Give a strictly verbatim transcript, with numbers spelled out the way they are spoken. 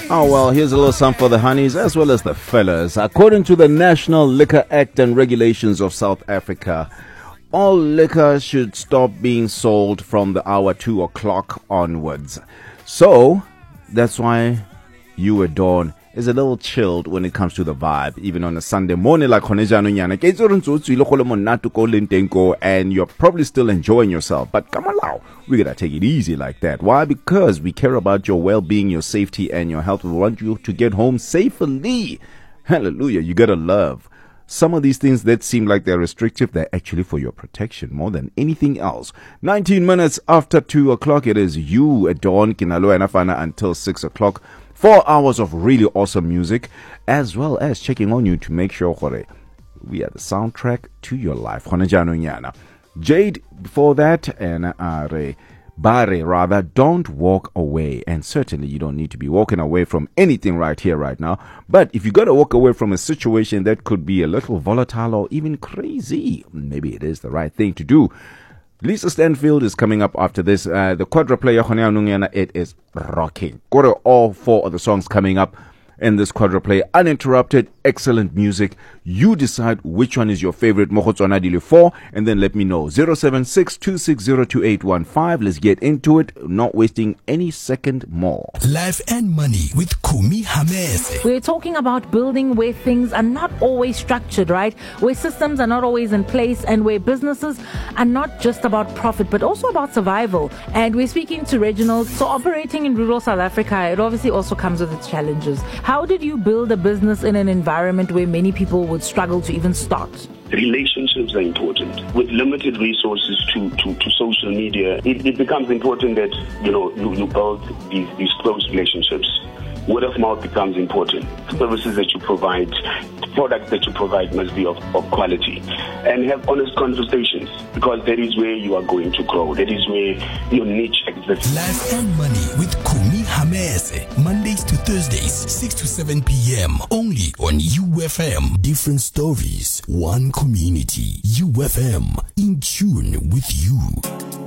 Oh, well, here's a little something for the honeys as well as the fellas. According to the National Liquor Act and Regulations of South Africa, all liquor should stop being sold from the hour two o'clock onwards. So, that's why you at dawn is a little chilled when it comes to the vibe, even on a Sunday morning like and you're probably still enjoying yourself. But come along, we gotta take it easy like that. Why? Because we care about your well-being, your safety, and your health. We want you to get home safely. Hallelujah. You gotta love. Some of these things that seem like they're restrictive, they're actually for your protection more than anything else. nineteen minutes after two o'clock, it is you at dawn, Kinalo and Afana, until six o'clock. Four hours of really awesome music, as well as checking on you to make sure we are the soundtrack to your life. Jade, before that, and Are. Bare, rather, don't walk away. And certainly you don't need to be walking away from anything right here, right now. But if you got to walk away from a situation that could be a little volatile or even crazy, maybe it is the right thing to do. Lisa Stanfield is coming up after this. Uh, the quadra player, it is rocking. Got all four of the songs coming up in this quadra play. Uninterrupted, excellent music. You decide which one is your favorite. Mohotswana Dile four, and then let me know. zero seven six two six zero two eight one five. Let's get into it. Not wasting any second more. Life and Money with Kumi Hamese. We're talking about building where things are not always structured, right? Where systems are not always in place, and where businesses are not just about profit, but also about survival. And we're speaking to Reginald. So operating in rural South Africa, it obviously also comes with its challenges. How did you build a business in an environment where many people would struggle to even start? Relationships are important. With limited resources to, to, to social media, it, it becomes important that, you know, you, you build these, these close relationships. Word of mouth becomes important. Services that you provide, products that you provide must be of, of quality. And have honest conversations, because that is where you are going to grow. That is where your niche exists. Life and Money with Kumi Hamese. Mondays to Thursdays, six to seven p.m. Only on U F M. Different stories, one community. U F M, in tune with you.